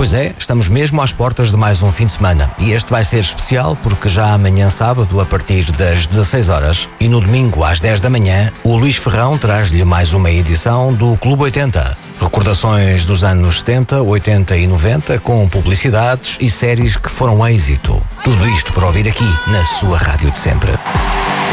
Pois é, estamos mesmo às portas de mais um fim de semana e este vai ser especial porque já amanhã sábado, a partir das 16 horas e no domingo às 10 da manhã, o Luís Ferrão traz-lhe mais uma edição do Clube 80. Recordações dos anos 70, 80 e 90 com publicidades e séries que foram êxito. Tudo isto para ouvir aqui na sua rádio de sempre.